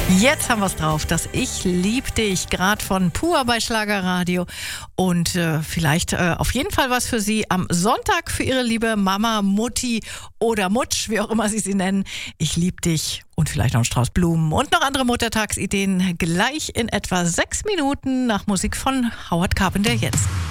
Jetzt haben wir es drauf, das Ich lieb dich, gerade von Pur bei Schlagerradio. Und vielleicht auf jeden Fall was für Sie am Sonntag für Ihre liebe Mama, Mutti oder Mutsch, wie auch immer Sie nennen. Ich lieb dich und vielleicht noch ein Strauß Blumen und noch andere Muttertagsideen gleich in etwa 6 Minuten nach Musik von Howard Carpenter jetzt.